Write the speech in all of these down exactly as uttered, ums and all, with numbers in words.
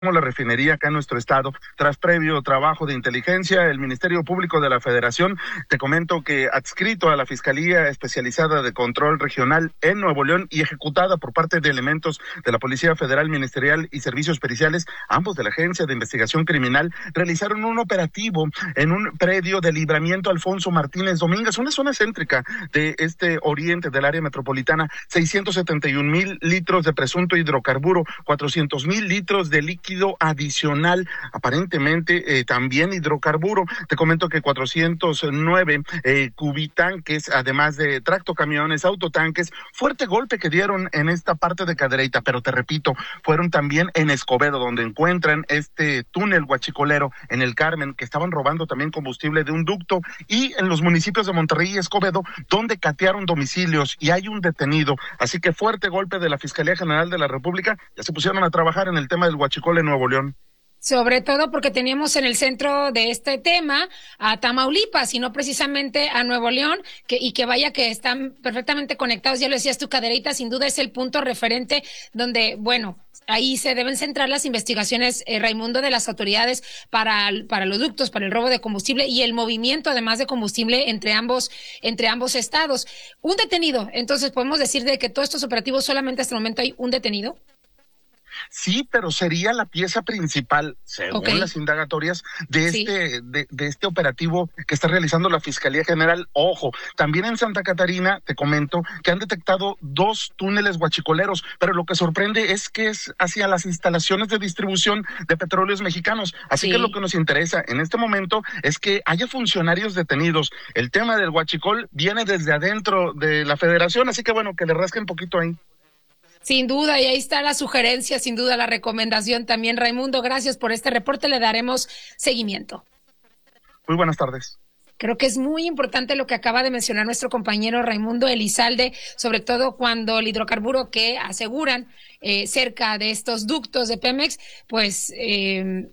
la refinería acá en nuestro estado. Tras previo trabajo de inteligencia, el Ministerio Público de la Federación, te comento que adscrito a la Fiscalía Especializada de Control Regional en Nuevo León y ejecutada por parte de elementos de la Policía Federal Ministerial y Servicios Periciales, ambos de la Agencia de Investigación Criminal, realizaron un operativo en un predio de Libramiento Alfonso Martínez Domínguez, una zona céntrica de este oriente del área metropolitana. Seiscientos setenta y un mil litros de presunto hidrocarburo, cuatrocientos mil litros de líquido adicional, aparentemente eh, también hidrocarburo. Te comento que cuatrocientos nueve eh, cubitanques, además de tractocamiones, autotanques, fuerte golpe que dieron en esta parte de Cadereyta, pero te repito, fueron también en Escobedo, donde encuentran este túnel huachicolero en el Carmen, que estaban robando también combustible de un ducto, y en los municipios de Monterrey y Escobedo, donde catearon domicilios y hay un detenido. Así que fuerte golpe de la Fiscalía General de la República. Ya se pusieron a trabajar en el tema del huachicol en Nuevo León. Sobre todo porque teníamos en el centro de este tema a Tamaulipas y no precisamente a Nuevo León, que, y que vaya que están perfectamente conectados. Ya lo decías tú, Cadereyta sin duda es el punto referente donde, bueno, ahí se deben centrar las investigaciones, eh, Raimundo, de las autoridades para, para los ductos, para el robo de combustible y el movimiento, además de combustible, entre ambos, entre ambos estados. Un detenido, entonces podemos decir de que todos estos operativos solamente hasta el momento hay un detenido. Sí, pero sería la pieza principal, según okay. las indagatorias, de este, sí. de, de este operativo que está realizando la Fiscalía General. Ojo, también en Santa Catarina, te comento, que han detectado dos túneles huachicoleros, pero lo que sorprende es que es hacia las instalaciones de distribución de petróleos mexicanos. Así sí. que lo que nos interesa en este momento es que haya funcionarios detenidos. El tema del huachicol viene desde adentro de la Federación, así que bueno, que le rasquen un poquito ahí. Sin duda, y ahí está la sugerencia, sin duda la recomendación también. Raimundo, gracias por este reporte, le daremos seguimiento. Muy buenas tardes. Creo que es muy importante lo que acaba de mencionar nuestro compañero Raimundo Elizalde, sobre todo cuando el hidrocarburo que aseguran eh, cerca de estos ductos de Pemex, pues eh,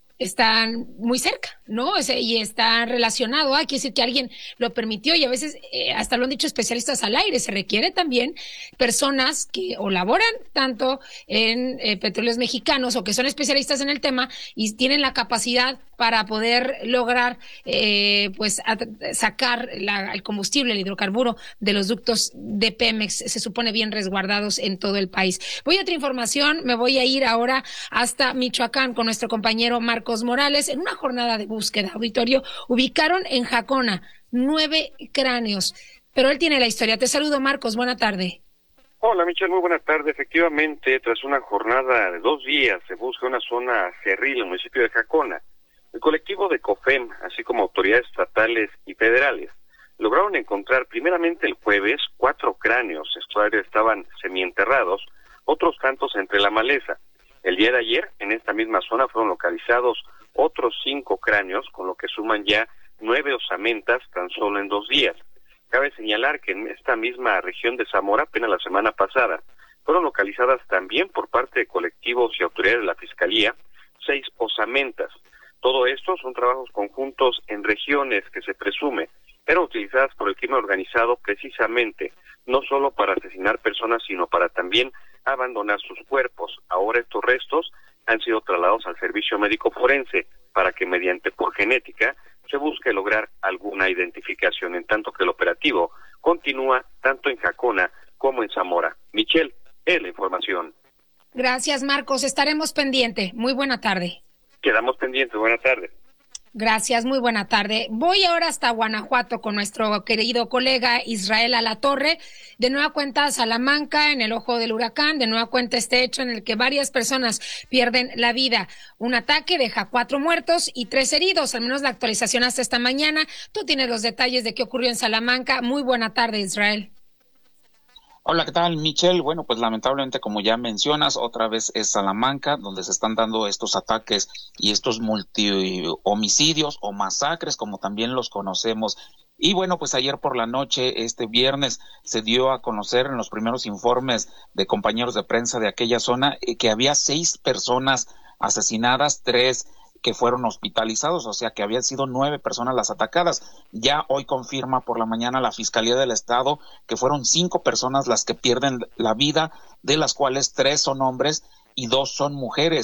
están muy cerca, ¿no? Y está relacionado, hay que decir que alguien lo permitió y a veces, eh, hasta lo han dicho especialistas al aire, se requiere también personas que o laboran tanto en eh, petróleos mexicanos o que son especialistas en el tema y tienen la capacidad para poder lograr eh, pues a, sacar la, el combustible, el hidrocarburo de los ductos de Pemex, se supone bien resguardados en todo el país. Voy a otra información, me voy a ir ahora hasta Michoacán con nuestro compañero Marcos Morales. En una jornada de búsqueda, auditorio, ubicaron en Jacona nueve cráneos, pero él tiene la historia. Te saludo, Marcos, buena tarde. Hola, Michelle, muy buena tarde. Efectivamente, tras una jornada de dos días, se busca una zona cerril en el municipio de Jacona. El colectivo de COFEM, así como autoridades estatales y federales, lograron encontrar primeramente el jueves cuatro cráneos, estos estaban semienterrados, otros tantos entre la maleza. El día de ayer, en esta misma zona, fueron localizados otros cinco cráneos, con lo que suman ya nueve osamentas tan solo en dos días. Cabe señalar que en esta misma región de Zamora, apenas la semana pasada, fueron localizadas también por parte de colectivos y autoridades de la Fiscalía seis osamentas. Todo esto son trabajos conjuntos en regiones que se presume eran utilizadas por el crimen organizado precisamente, no solo para asesinar personas, sino para también abandonar sus cuerpos. Ahora estos restos han sido trasladados al servicio médico forense para que mediante por genética se busque lograr alguna identificación, en tanto que el operativo continúa tanto en Jacona como en Zamora. Michelle, es la información. Gracias, Marcos. Estaremos pendientes. Muy buena tarde. Quedamos pendientes. Buena tarde. Gracias, muy buena tarde. Voy ahora hasta Guanajuato con nuestro querido colega Israel Alatorre. De nueva cuenta Salamanca, en el ojo del huracán, de nueva cuenta este hecho en el que varias personas pierden la vida. Un ataque deja cuatro muertos y tres heridos, al menos la actualización hasta esta mañana. Tú tienes los detalles de qué ocurrió en Salamanca. Muy buena tarde, Israel. Hola, ¿qué tal, Michelle? Bueno, pues lamentablemente, como ya mencionas, otra vez es Salamanca, donde se están dando estos ataques y estos multi-homicidios o masacres, como también los conocemos. Y bueno, pues ayer por la noche, este viernes, se dio a conocer en los primeros informes de compañeros de prensa de aquella zona que había seis personas asesinadas, tres que fueron hospitalizados, o sea que habían sido nueve personas las atacadas. Ya hoy confirma por la mañana la Fiscalía del Estado que fueron cinco personas las que pierden la vida, de las cuales tres son hombres y dos son mujeres.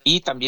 y también